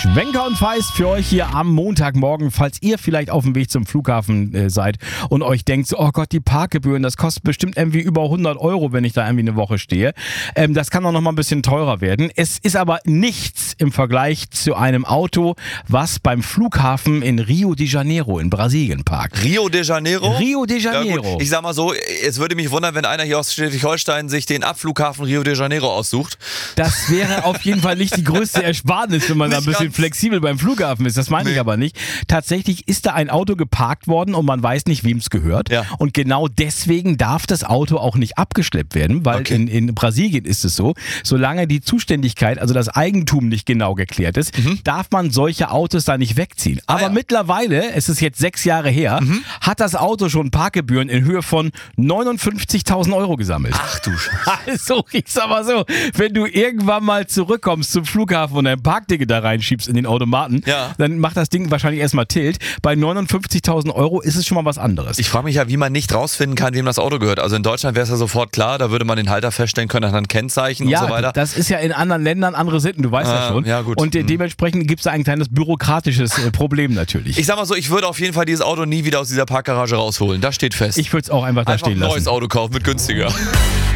Schwenker und Feist für euch hier am Montagmorgen, falls ihr vielleicht auf dem Weg zum Flughafen seid und euch denkt, so, oh Gott, die Parkgebühren, das kostet bestimmt irgendwie über 100 Euro, wenn ich da irgendwie eine Woche stehe. Das kann auch noch mal ein bisschen teurer werden. Es ist aber nichts im Vergleich zu einem Auto, was beim Flughafen in Rio de Janeiro in Brasilien parkt. Rio de Janeiro? Rio de Janeiro. Ja, gut. Ich sag mal so, es würde mich wundern, wenn einer hier aus Schleswig-Holstein sich den Abflughafen Rio de Janeiro aussucht. Das wäre auf jeden Fall nicht die größte Ersparnis, wenn man da ein bisschen flexibel beim Flughafen ist. Das meine ich aber nicht. Tatsächlich ist da ein Auto geparkt worden und man weiß nicht, wem es gehört. Ja. Und genau deswegen darf das Auto auch nicht abgeschleppt werden, weil in Brasilien ist es so, solange die Zuständigkeit, also das Eigentum nicht genau geklärt ist, darf man solche Autos da nicht wegziehen. Aber mittlerweile, es ist jetzt 6 Jahre her, hat das Auto schon Parkgebühren in Höhe von 59.000 Euro gesammelt. Ach du Scheiße. Also, ich sag mal so, wenn du irgendwann mal zurückkommst zum Flughafen und dein Parkticket da reinschiebst in den Automaten, dann macht das Ding wahrscheinlich erstmal Tilt. Bei 59.000 Euro ist es schon mal was anderes. Ich frage mich ja, wie man nicht rausfinden kann, wem das Auto gehört. Also in Deutschland wäre es ja sofort klar, da würde man den Halter feststellen können, anhand Kennzeichen und so weiter. Ja, das ist ja in anderen Ländern andere Sitten, du weißt ja schon. Ja, gut. Und dementsprechend gibt es da ein kleines bürokratisches Problem natürlich. Ich sag mal so, ich würde auf jeden Fall dieses Auto nie wieder aus dieser Parkgarage rausholen. Das steht fest. Ich würde es auch einfach da stehen lassen. Ein neues Auto kaufen, wird günstiger.